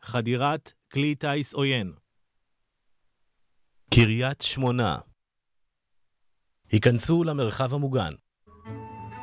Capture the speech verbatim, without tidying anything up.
חדירת כלי טיס עוין. קריית שמונה. היכנסו למרחב המוגן.